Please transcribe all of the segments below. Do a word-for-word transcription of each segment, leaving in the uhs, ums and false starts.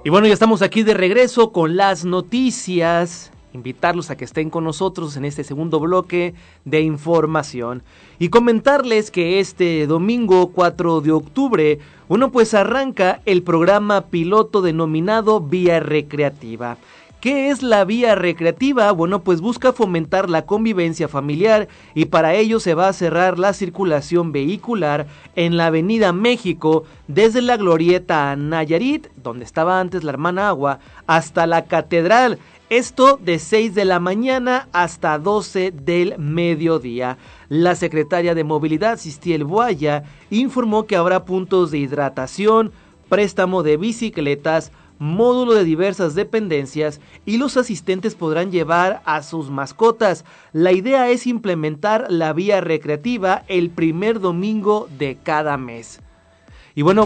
Y bueno, ya estamos aquí de regreso con las noticias. Invitarlos a que estén con nosotros en este segundo bloque de información. Y comentarles que este domingo cuatro de octubre, uno pues arranca el programa piloto denominado Vía Recreativa. ¿Qué es la vía recreativa? Bueno, pues busca fomentar la convivencia familiar y para ello se va a cerrar la circulación vehicular en la Avenida México desde la glorieta Nayarit, donde estaba antes la Hermana Agua, hasta la Catedral. Esto de seis de la mañana hasta doce del mediodía. La secretaria de Movilidad, Cistiel Boaya, informó que habrá puntos de hidratación, préstamo de bicicletas, módulo de diversas dependencias y los asistentes podrán llevar a sus mascotas. La idea es implementar la vía recreativa el primer domingo de cada mes. Y bueno,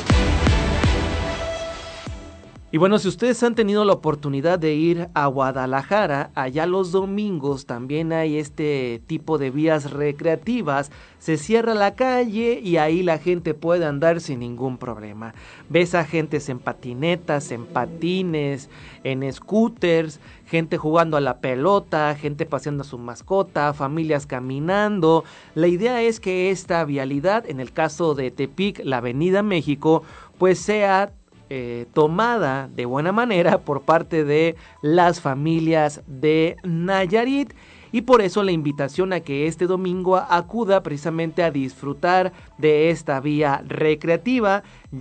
y bueno, si ustedes han tenido la oportunidad de ir a Guadalajara, allá los domingos también hay este tipo de vías recreativas. Se cierra la calle y ahí la gente puede andar sin ningún problema. Ves a gentes en patinetas, en patines, en scooters, gente jugando a la pelota, gente paseando a su mascota, familias caminando. La idea es que esta vialidad, en el caso de Tepic, la Avenida México, pues sea Eh, tomada de buena manera por parte de las familias de Nayarit, y por eso la invitación a que este domingo acuda precisamente a disfrutar de esta vía recreativa.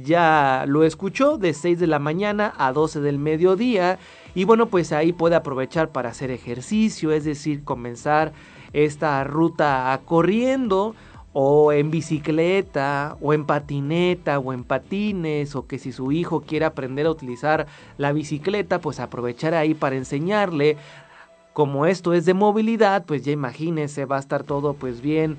Ya lo escuchó, de seis de la mañana a doce del mediodía, y bueno, pues ahí puede aprovechar para hacer ejercicio, es decir, comenzar esta ruta corriendo, o en bicicleta, o en patineta, o en patines, o que si su hijo quiere aprender a utilizar la bicicleta, pues aprovechar ahí para enseñarle. Como esto es de movilidad, pues ya imagínense, va a estar todo pues bien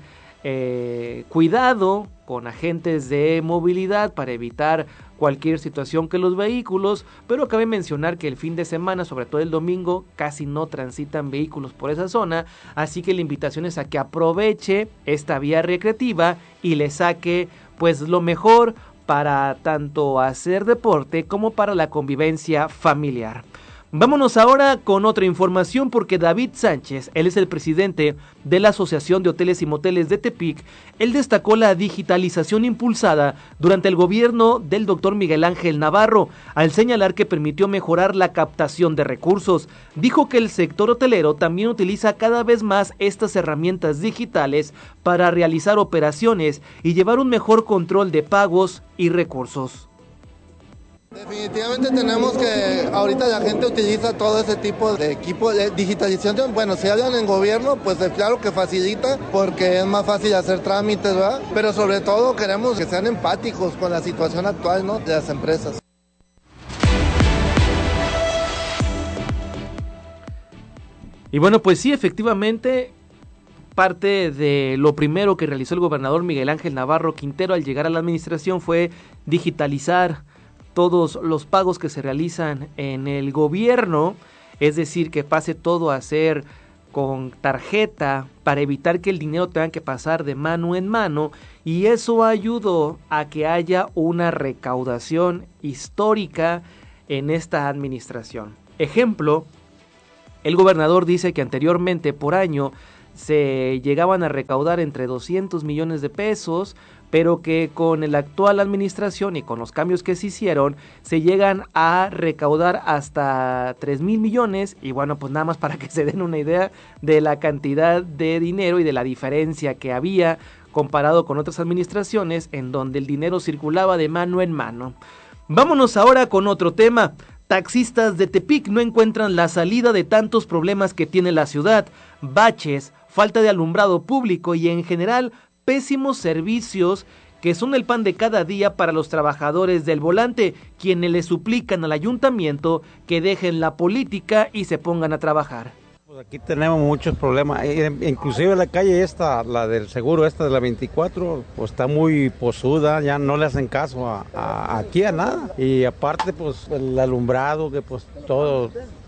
eh, cuidado, con agentes de movilidad para evitar cualquier situación que los vehículos, pero cabe mencionar que el fin de semana, sobre todo el domingo, casi no transitan vehículos por esa zona, así que la invitación es a que aproveche esta vía recreativa y le saque pues lo mejor para tanto hacer deporte como para la convivencia familiar. Vámonos ahora con otra información, porque David Sánchez, él es el presidente de la Asociación de Hoteles y Moteles de Tepic. Él destacó la digitalización impulsada durante el gobierno del doctor Miguel Ángel Navarro, al señalar que permitió mejorar la captación de recursos. Dijo que el sector hotelero también utiliza cada vez más estas herramientas digitales para realizar operaciones y llevar un mejor control de pagos y recursos. Definitivamente tenemos que, ahorita la gente utiliza todo ese tipo de equipo de digitalización. Bueno, si hablan en gobierno, pues claro que facilita porque es más fácil hacer trámites, ¿verdad? Pero sobre todo queremos que sean empáticos con la situación actual, ¿no?, de las empresas. Y bueno, pues sí, efectivamente, parte de lo primero que realizó el gobernador Miguel Ángel Navarro Quintero al llegar a la administración fue digitalizar todos los pagos que se realizan en el gobierno, es decir, que pase todo a ser con tarjeta para evitar que el dinero tenga que pasar de mano en mano, y eso ayudó a que haya una recaudación histórica en esta administración. Ejemplo, el gobernador dice que anteriormente por año se llegaban a recaudar entre doscientos millones de pesos, pero que con la actual administración y con los cambios que se hicieron, se llegan a recaudar hasta tres mil millones, y bueno, pues nada más para que se den una idea de la cantidad de dinero y de la diferencia que había comparado con otras administraciones en donde el dinero circulaba de mano en mano. Vámonos ahora con otro tema. Taxistas de Tepic no encuentran la salida de tantos problemas que tiene la ciudad: baches, falta de alumbrado público y en general pésimos servicios que son el pan de cada día para los trabajadores del volante, quienes le suplican al ayuntamiento que dejen la política y se pongan a trabajar. Pues aquí tenemos muchos problemas, inclusive la calle esta, la del seguro, esta de la veinticuatro, pues está muy posuda, ya no le hacen caso a, a, aquí a nada, y aparte pues el alumbrado, que pues todo,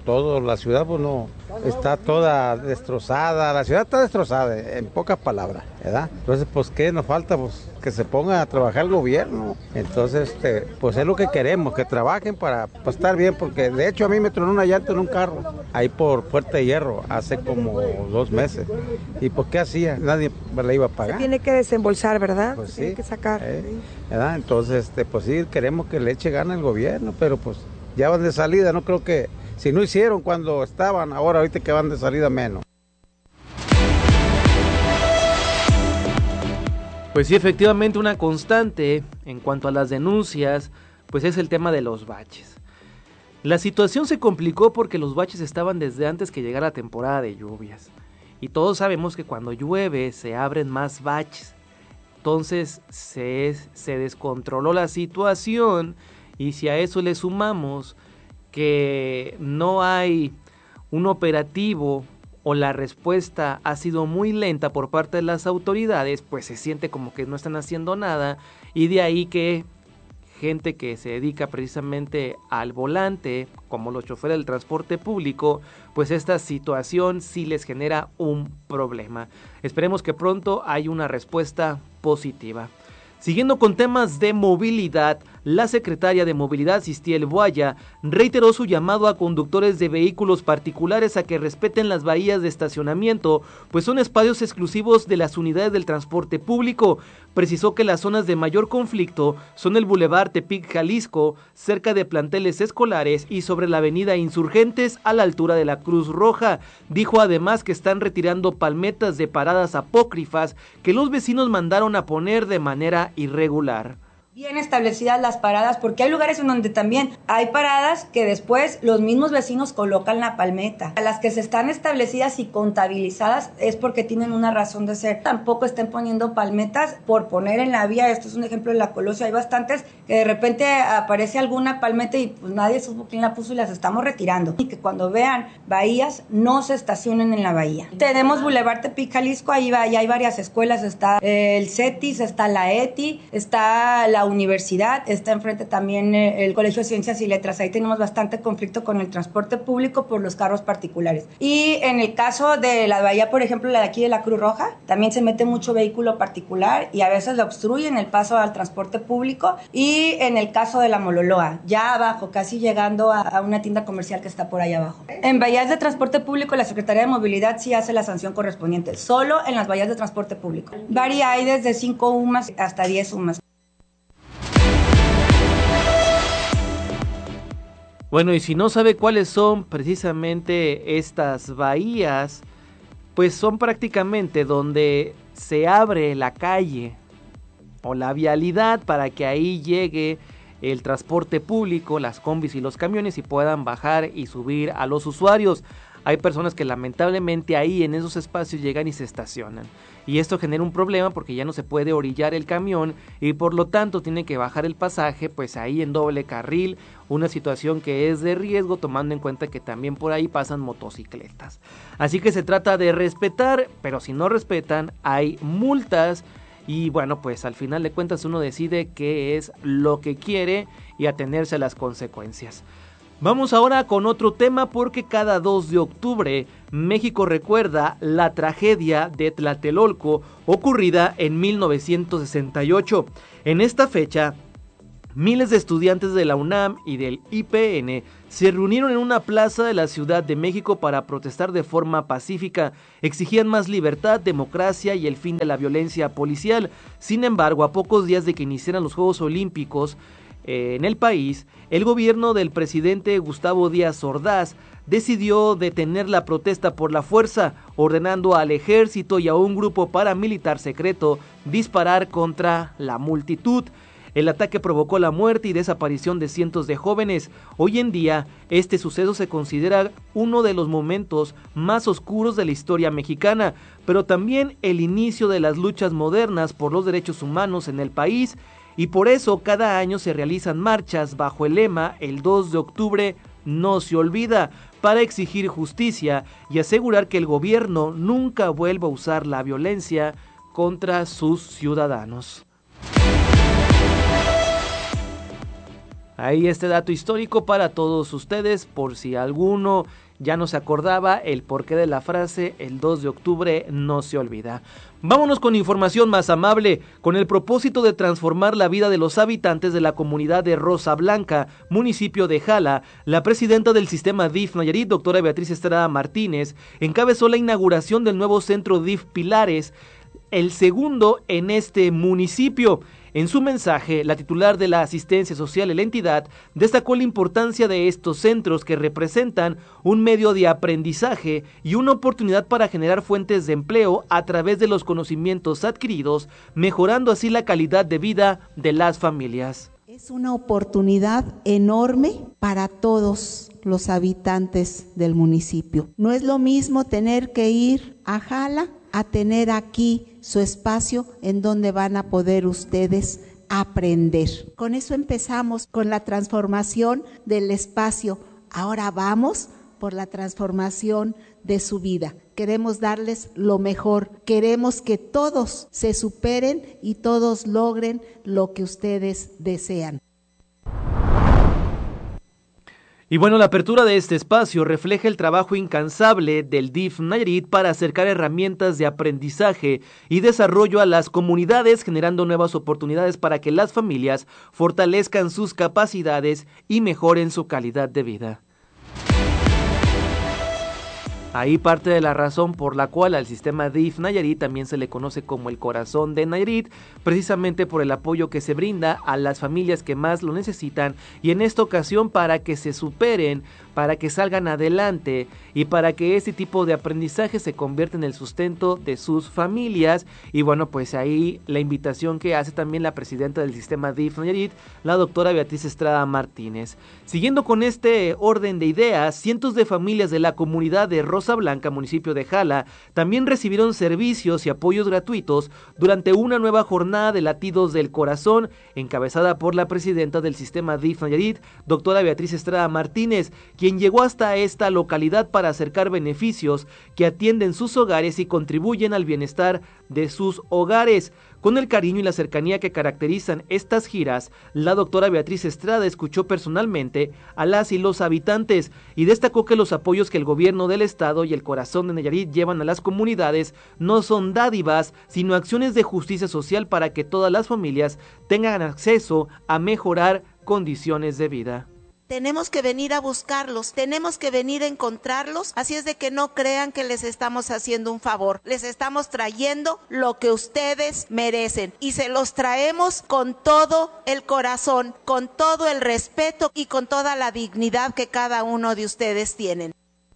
todo, la ciudad pues no, está toda destrozada, la ciudad está destrozada, en pocas palabras, ¿verdad? Entonces, pues, ¿qué nos falta? Pues que se ponga a trabajar el gobierno. Entonces, este, pues es lo que queremos, que trabajen para, para estar bien, porque de hecho a mí me tronó una llanta en un carro, ahí por Puerta de Hierro, hace como dos meses. ¿Y pues qué hacía? Nadie me la iba a pagar. Se tiene que desembolsar, ¿verdad? Pues sí. Tiene que sacar. Eh, ¿verdad? Entonces, este, pues sí, queremos que le eche gana al gobierno, pero pues ya van de salida, no creo que, si no hicieron cuando estaban, ahora ahorita que van de salida menos. Pues sí, efectivamente una constante en cuanto a las denuncias, pues es el tema de los baches. La situación se complicó porque los baches estaban desde antes que llegara la temporada de lluvias. Y todos sabemos que cuando llueve se abren más baches. Entonces se, se descontroló la situación y si a eso le sumamos que no hay un operativo o la respuesta ha sido muy lenta por parte de las autoridades, pues se siente como que no están haciendo nada y de ahí que gente que se dedica precisamente al volante, como los choferes del transporte público, pues esta situación sí les genera un problema. Esperemos que pronto haya una respuesta positiva. Siguiendo con temas de movilidad, la secretaria de Movilidad, Cistiel Boaya, reiteró su llamado a conductores de vehículos particulares a que respeten las bahías de estacionamiento, pues son espacios exclusivos de las unidades del transporte público. Precisó que las zonas de mayor conflicto son el Boulevard Tepic Jalisco, cerca de planteles escolares y sobre la avenida Insurgentes a la altura de la Cruz Roja. Dijo además que están retirando palmetas de paradas apócrifas que los vecinos mandaron a poner de manera irregular. Bien establecidas las paradas, porque hay lugares en donde también hay paradas que después los mismos vecinos colocan la palmeta. A las que se están establecidas y contabilizadas es porque tienen una razón de ser. Tampoco estén poniendo palmetas por poner en la vía. Esto es un ejemplo de la Colosio. Hay bastantes que de repente aparece alguna palmeta y pues nadie supo quién la puso y las estamos retirando. Y que cuando vean bahías no se estacionen en la bahía. Tenemos Boulevard Tepic Jalisco, ahí va, ya hay varias escuelas. Está el CETIS, está la ETI, está la universidad, está enfrente también el Colegio de Ciencias y Letras. Ahí tenemos bastante conflicto con el transporte público por los carros particulares. Y en el caso de la bahía, por ejemplo, la de aquí de la Cruz Roja, también se mete mucho vehículo particular y a veces le obstruyen el paso al transporte público. Y en el caso de la Mololoa, ya abajo, casi llegando a, a una tienda comercial que está por ahí abajo. En bahías de transporte público, la Secretaría de Movilidad sí hace la sanción correspondiente, solo en las bahías de transporte público. Varía hay desde cinco U M A S hasta diez U M A S. Bueno, y si no sabe cuáles son precisamente estas bahías, pues son prácticamente donde se abre la calle o la vialidad para que ahí llegue el transporte público, las combis y los camiones y puedan bajar y subir a los usuarios. Hay personas que lamentablemente ahí en esos espacios llegan y se estacionan. Y esto genera un problema porque ya no se puede orillar el camión y por lo tanto tiene que bajar el pasaje pues ahí en doble carril, una situación que es de riesgo tomando en cuenta que también por ahí pasan motocicletas. Así que se trata de respetar, pero si no respetan hay multas y bueno pues al final de cuentas uno decide qué es lo que quiere y atenerse a las consecuencias. Vamos ahora con otro tema porque cada dos de octubre México recuerda la tragedia de Tlatelolco ocurrida en mil novecientos sesenta y ocho. En esta fecha, miles de estudiantes de la UNAM y del I P N se reunieron en una plaza de la Ciudad de México para protestar de forma pacífica. Exigían más libertad, democracia y el fin de la violencia policial. Sin embargo, a pocos días de que iniciaran los Juegos Olímpicos en el país, el gobierno del presidente Gustavo Díaz Ordaz decidió detener la protesta por la fuerza, ordenando al ejército y a un grupo paramilitar secreto disparar contra la multitud. El ataque provocó la muerte y desaparición de cientos de jóvenes. Hoy en día, este suceso se considera uno de los momentos más oscuros de la historia mexicana, pero también el inicio de las luchas modernas por los derechos humanos en el país. Y por eso cada año se realizan marchas bajo el lema El dos de octubre no se olvida, para exigir justicia y asegurar que el gobierno nunca vuelva a usar la violencia contra sus ciudadanos. Ahí este dato histórico para todos ustedes, por si alguno ya no se acordaba el porqué de la frase, el dos de octubre no se olvida. Vámonos con información más amable. Con el propósito de transformar la vida de los habitantes de la comunidad de Rosa Blanca, municipio de Jala, la presidenta del sistema D I F Nayarit, doctora Beatriz Estrada Martínez, encabezó la inauguración del nuevo centro D I F Pilares, el segundo en este municipio. En su mensaje, la titular de la asistencia social en la entidad destacó la importancia de estos centros que representan un medio de aprendizaje y una oportunidad para generar fuentes de empleo a través de los conocimientos adquiridos, mejorando así la calidad de vida de las familias. Es una oportunidad enorme para todos los habitantes del municipio. No es lo mismo tener que ir a Jala a tener aquí su espacio en donde van a poder ustedes aprender. Con eso empezamos, con la transformación del espacio. Ahora vamos por la transformación de su vida. Queremos darles lo mejor. Queremos que todos se superen y todos logren lo que ustedes desean. Y bueno, la apertura de este espacio refleja el trabajo incansable del D I F Nayarit para acercar herramientas de aprendizaje y desarrollo a las comunidades, generando nuevas oportunidades para que las familias fortalezcan sus capacidades y mejoren su calidad de vida. Ahí parte de la razón por la cual al sistema D I F Nayarit también se le conoce como el corazón de Nayarit, precisamente por el apoyo que se brinda a las familias que más lo necesitan y en esta ocasión para que se superen, para que salgan adelante y para que este tipo de aprendizaje se convierta en el sustento de sus familias. Y bueno, pues ahí la invitación que hace también la presidenta del sistema D I F Nayarit, la doctora Beatriz Estrada Martínez. Siguiendo con este orden de ideas, cientos de familias de la comunidad de Rosa Blanca, municipio de Jala, también recibieron servicios y apoyos gratuitos durante una nueva jornada de latidos del corazón, encabezada por la presidenta del sistema D I F Nayarit, doctora Beatriz Estrada Martínez, quien llegó hasta esta localidad para acercar beneficios que atienden sus hogares y contribuyen al bienestar de sus hogares. Con el cariño y la cercanía que caracterizan estas giras, la doctora Beatriz Estrada escuchó personalmente a las y los habitantes y destacó que los apoyos que el gobierno del estado y el corazón de Nayarit llevan a las comunidades no son dádivas, sino acciones de justicia social para que todas las familias tengan acceso a mejorar condiciones de vida. Tenemos que venir a buscarlos, tenemos que venir a encontrarlos, así es de que no crean que les estamos haciendo un favor, les estamos trayendo lo que ustedes merecen y se los traemos con todo el corazón, con todo el respeto y con toda la dignidad que cada uno de ustedes tienen.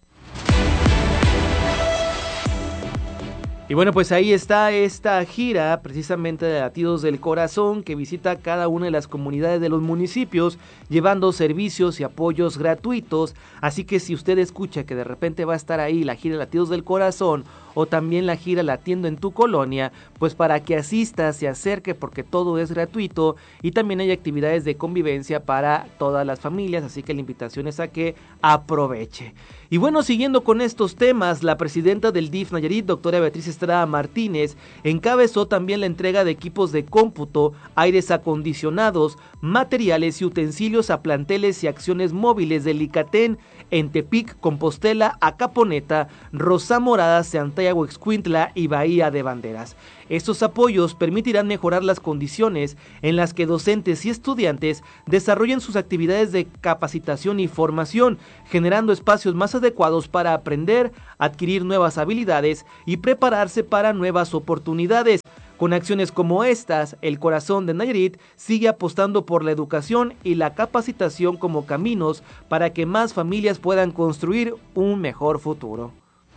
Y bueno, pues ahí está esta gira precisamente de Latidos del Corazón que visita cada una de las comunidades de los municipios llevando servicios y apoyos gratuitos. Así que si usted escucha que de repente va a estar ahí la gira Latidos del Corazón o también la gira Latiendo en tu Colonia, pues para que asista, se acerque porque todo es gratuito y también hay actividades de convivencia para todas las familias, así que la invitación es a que aproveche. Y bueno, siguiendo con estos temas, la presidenta del D I F Nayarit, doctora Beatriz Estrada Martínez, encabezó también la entrega de equipos de cómputo, aires acondicionados, materiales y utensilios a planteles y acciones móviles del ICATEN en Tepic, Compostela, Acaponeta, Rosa Morada, Santiago Ixcuintla y Bahía de Banderas. Estos apoyos permitirán mejorar las condiciones en las que docentes y estudiantes desarrollen sus actividades de capacitación y formación, generando espacios más adecuados para aprender, adquirir nuevas habilidades y prepararse para nuevas oportunidades. Con acciones como estas, el corazón de Nayarit sigue apostando por la educación y la capacitación como caminos para que más familias puedan construir un mejor futuro.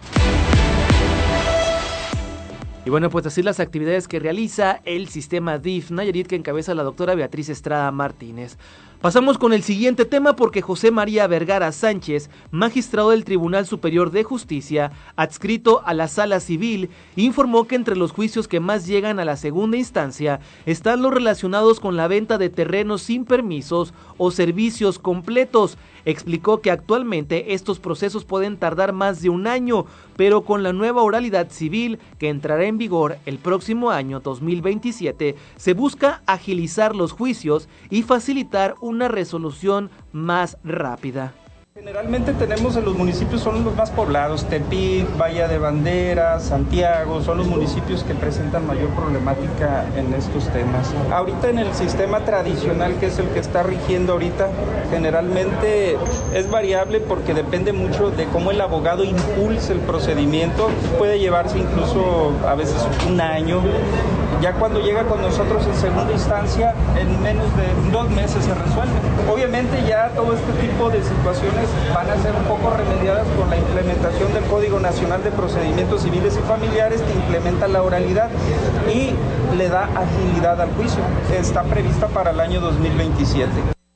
Y bueno, pues así las actividades que realiza el sistema D I F Nayarit que encabeza la doctora Beatriz Estrada Martínez. Pasamos con el siguiente tema porque José María Vergara Sánchez, magistrado del Tribunal Superior de Justicia, adscrito a la Sala Civil, informó que entre los juicios que más llegan a la segunda instancia están los relacionados con la venta de terrenos sin permisos o servicios completos. Explicó que actualmente estos procesos pueden tardar más de un año, pero con la nueva oralidad civil que entrará en vigor el próximo año dos mil veintisiete, se busca agilizar los juicios y facilitar un una resolución más rápida. Generalmente tenemos en los municipios, son los más poblados, Tepic, Bahía de Banderas, Santiago, son los municipios que presentan mayor problemática en estos temas. Ahorita en el sistema tradicional, que es el que está rigiendo ahorita, generalmente es variable porque depende mucho de cómo el abogado impulse el procedimiento, puede llevarse incluso a veces un año. Ya cuando llega con nosotros en segunda instancia, en menos de dos meses se resuelve. Obviamente ya todo este tipo de situaciones van a ser un poco remediadas con la implementación del Código Nacional de Procedimientos Civiles y Familiares, que implementa la oralidad y le da agilidad al juicio. Está prevista para el año dos mil veintisiete.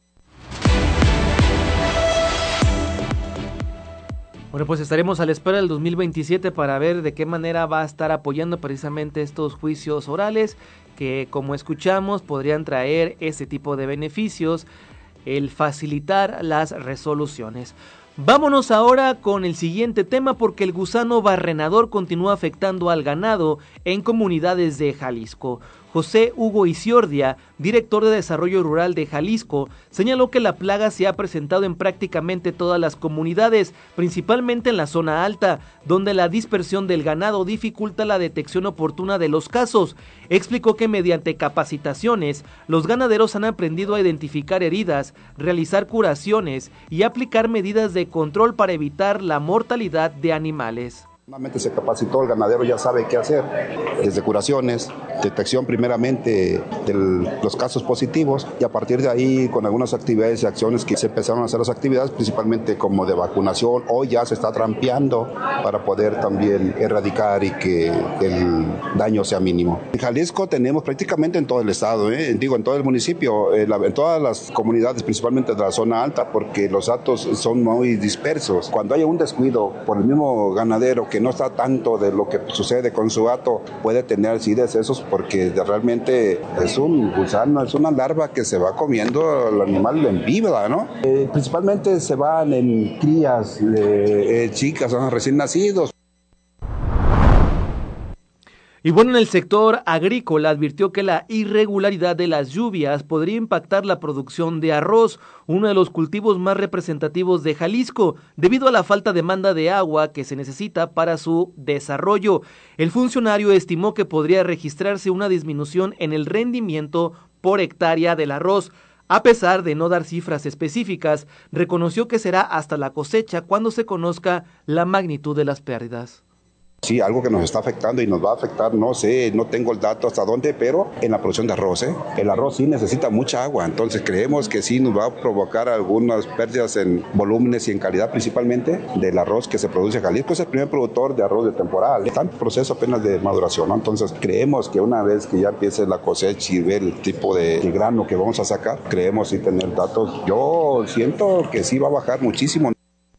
Bueno, pues estaremos a la espera del dos mil veintisiete para ver de qué manera va a estar apoyando precisamente estos juicios orales que, como escuchamos, podrían traer ese tipo de beneficios, el facilitar las resoluciones. Vámonos ahora con el siguiente tema, porque el gusano barrenador continúa afectando al ganado en comunidades de Jalisco. José Hugo Isiordia, director de Desarrollo Rural de Jalisco, señaló que la plaga se ha presentado en prácticamente todas las comunidades, principalmente en la zona alta, donde la dispersión del ganado dificulta la detección oportuna de los casos. Explicó que mediante capacitaciones, los ganaderos han aprendido a identificar heridas, realizar curaciones y aplicar medidas de control para evitar la mortalidad de animales. Normalmente se capacitó, el ganadero ya sabe qué hacer, desde curaciones, detección primeramente de los casos positivos, y a partir de ahí con algunas actividades y acciones que se empezaron a hacer las actividades, principalmente como de vacunación, hoy ya se está trampeando para poder también erradicar y que el daño sea mínimo. En Jalisco tenemos prácticamente en todo el estado, ¿eh? digo en todo el municipio, en, la, en todas las comunidades, principalmente de la zona alta, porque los datos son muy dispersos. Cuando hay un descuido por el mismo ganadero que no está tanto de lo que sucede con su hato, puede tener sí decesos porque realmente es un gusano, es una larva que se va comiendo al animal en vida, ¿no? Eh, principalmente se van en crías de eh, chicas, ¿no? Recién nacidos. Y bueno, en el sector agrícola advirtió que la irregularidad de las lluvias podría impactar la producción de arroz, uno de los cultivos más representativos de Jalisco, debido a la falta de demanda de agua que se necesita para su desarrollo. El funcionario estimó que podría registrarse una disminución en el rendimiento por hectárea del arroz. A pesar de no dar cifras específicas, reconoció que será hasta la cosecha cuando se conozca la magnitud de las pérdidas. Sí, algo que nos está afectando y nos va a afectar, no sé, no tengo el dato hasta dónde, pero en la producción de arroz, ¿eh? El arroz sí necesita mucha agua, entonces creemos que sí nos va a provocar algunas pérdidas en volúmenes y en calidad, principalmente del arroz que se produce en Jalisco. Es el primer productor de arroz de temporal, está en proceso apenas de maduración, ¿no? Entonces creemos que una vez que ya empiece la cosecha y ver el tipo de, de grano que vamos a sacar, creemos sí tener datos. Yo siento que sí va a bajar muchísimo.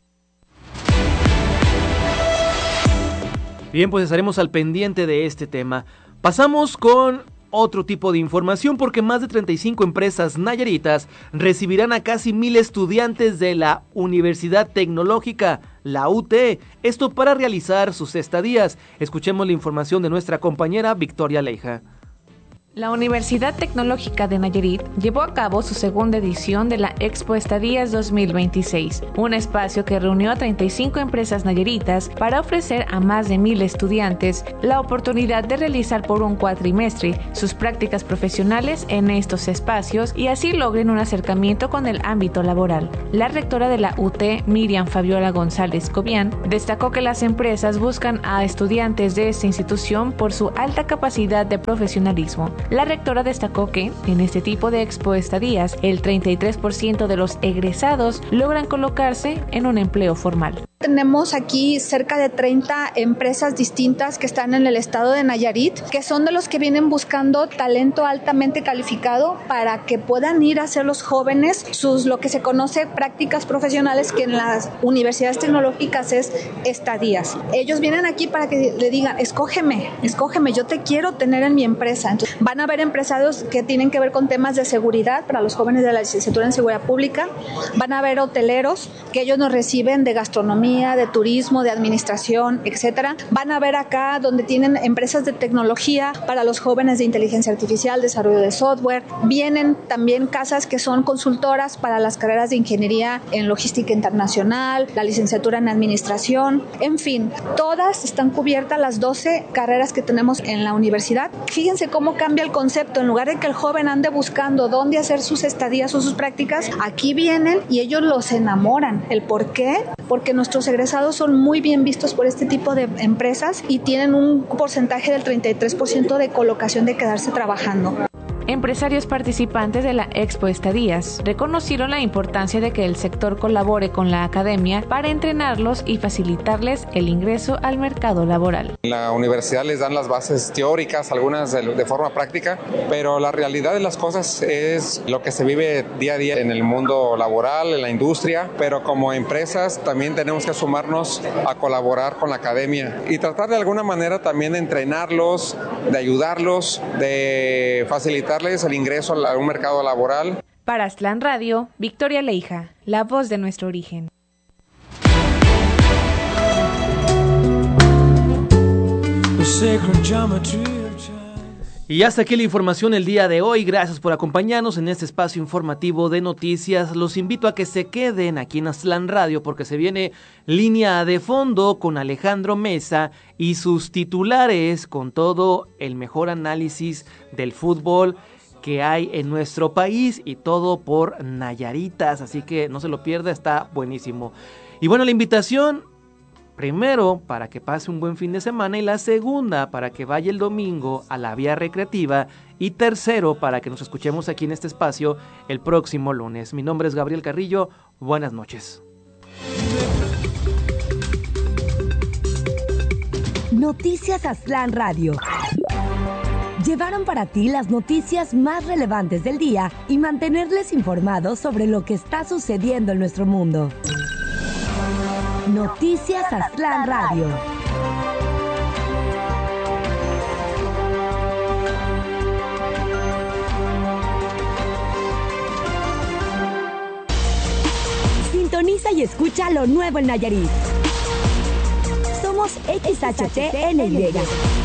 Bien, pues estaremos al pendiente de este tema. Pasamos con otro tipo de información, porque más de treinta y cinco empresas nayaritas recibirán a casi mil estudiantes de la Universidad Tecnológica, la U T, esto para realizar sus estadías. Escuchemos la información de nuestra compañera Victoria Leija. La Universidad Tecnológica de Nayarit llevó a cabo su segunda edición de la Expo Estadías dos mil veintiséis, un espacio que reunió a treinta y cinco empresas nayaritas para ofrecer a más de mil estudiantes la oportunidad de realizar por un cuatrimestre sus prácticas profesionales en estos espacios y así logren un acercamiento con el ámbito laboral. La rectora de la U T, Miriam Fabiola González Cobian, destacó que las empresas buscan a estudiantes de esta institución por su alta capacidad de profesionalismo. La rectora destacó que, en este tipo de expo estadías, el treinta y tres por ciento de los egresados logran colocarse en un empleo formal. Tenemos aquí cerca de treinta empresas distintas que están en el estado de Nayarit, que son de los que vienen buscando talento altamente calificado para que puedan ir a hacer los jóvenes sus, lo que se conoce, prácticas profesionales, que en las universidades tecnológicas es estadías. Ellos vienen aquí para que le digan, escógeme, escógeme, yo te quiero tener en mi empresa. Entonces, van a haber empresarios que tienen que ver con temas de seguridad para los jóvenes de la licenciatura en seguridad pública, van a haber hoteleros que ellos nos reciben de gastronomía, economía, de turismo, de administración, etcétera. Van a ver acá donde tienen empresas de tecnología para los jóvenes de inteligencia artificial, desarrollo de software. Vienen también casas que son consultoras para las carreras de ingeniería en logística internacional, la licenciatura en administración, en fin, todas están cubiertas las doce carreras que tenemos en la universidad. Fíjense cómo cambia el concepto. En lugar de que el joven ande buscando dónde hacer sus estadías o sus prácticas, aquí vienen y ellos los enamoran. ¿El por qué? Porque nuestros egresados son muy bien vistos por este tipo de empresas y tienen un porcentaje del treinta y tres por ciento de colocación de quedarse trabajando. Empresarios participantes de la Expo Estadías reconocieron la importancia de que el sector colabore con la academia para entrenarlos y facilitarles el ingreso al mercado laboral. En la universidad les dan las bases teóricas, algunas de, de forma práctica, pero la realidad de las cosas es lo que se vive día a día en el mundo laboral, en la industria, pero como empresas también tenemos que sumarnos a colaborar con la academia y tratar de alguna manera también de entrenarlos, de ayudarlos, de facilitar el ingreso a un mercado laboral. Para Aztlán Radio, Victoria Leija, la voz de nuestro origen. Y hasta aquí la información el día de hoy. Gracias por acompañarnos en este espacio informativo de noticias. Los invito a que se queden aquí en Aztlán Radio porque se viene Línea de Fondo con Alejandro Mesa y sus titulares con todo el mejor análisis del fútbol que hay en nuestro país y todo por Nayaritas. Así que no se lo pierda, está buenísimo. Y bueno, la invitación... Primero, para que pase un buen fin de semana, y la segunda, para que vaya el domingo a la vía recreativa, y tercero, para que nos escuchemos aquí en este espacio el próximo lunes. Mi nombre es Gabriel Carrillo, buenas noches. Noticias Aztlán Radio. Llevaron para ti las noticias más relevantes del día y mantenerles informados sobre lo que está sucediendo en nuestro mundo. Noticias Aztlán Radio. Sintoniza y escucha lo nuevo en Nayarit. Somos X H T N Y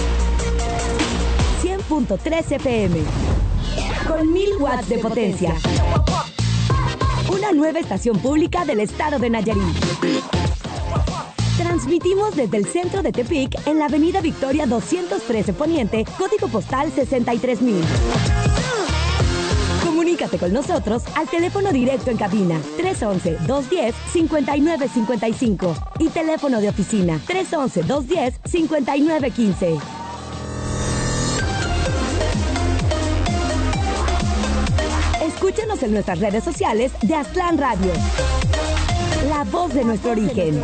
cien punto tres F M con mil watts de potencia. Una nueva estación pública del estado de Nayarit. Transmitimos desde el centro de Tepic en la avenida Victoria doscientos trece Poniente, código postal sesenta y tres mil. Comunícate con nosotros al teléfono directo en cabina tres once, dos diez, cincuenta y nueve cincuenta y cinco y teléfono de oficina tres once, dos diez, cincuenta y nueve quince. Escúchanos en nuestras redes sociales de Aztlán Radio, la voz de nuestro origen.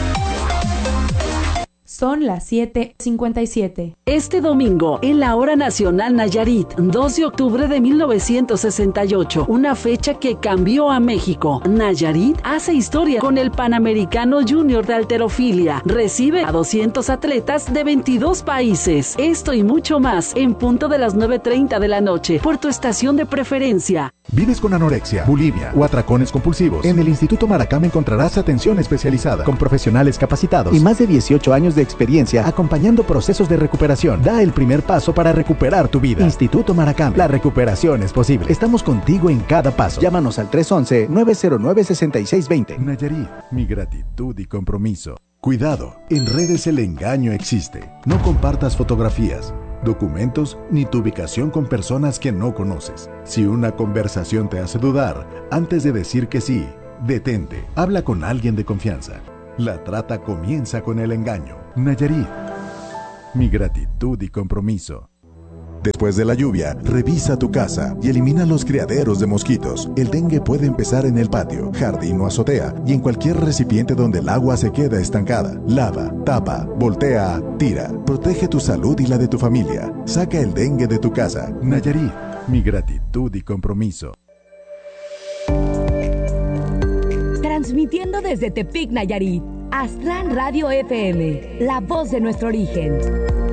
Son las siete cincuenta y siete. Este domingo, en la Hora Nacional Nayarit, dos de octubre de mil novecientos sesenta y ocho, una fecha que cambió a México. Nayarit hace historia con el Panamericano Junior de Halterofilia. Recibe a doscientos atletas de veintidós países. Esto y mucho más en punto de las nueve treinta de la noche por tu estación de preferencia. ¿Vives con anorexia, bulimia o atracones compulsivos? En el Instituto Maracama encontrarás atención especializada con profesionales capacitados y más de dieciocho años de experiencia acompañando procesos de recuperación. Da el primer paso para recuperar tu vida. Instituto Maracama, la recuperación es posible. Estamos contigo en cada paso. Llámanos al tres once, nueve cero nueve, seis seis dos cero. Nayarit, mi gratitud y compromiso. Cuidado, en redes el engaño existe. No compartas fotografías, documentos ni tu ubicación con personas que no conoces. Si una conversación te hace dudar, antes de decir que sí, detente. Habla con alguien de confianza. La trata comienza con el engaño. Nayarit, mi gratitud y compromiso. Después de la lluvia, revisa tu casa y elimina los criaderos de mosquitos. El dengue puede empezar en el patio, jardín o azotea y en cualquier recipiente donde el agua se queda estancada. Lava, tapa, voltea, tira. Protege tu salud y la de tu familia. Saca el dengue de tu casa. Nayarit, mi gratitud y compromiso. Transmitiendo desde Tepic, Nayarit, Aztlán Radio F M, la voz de nuestro origen.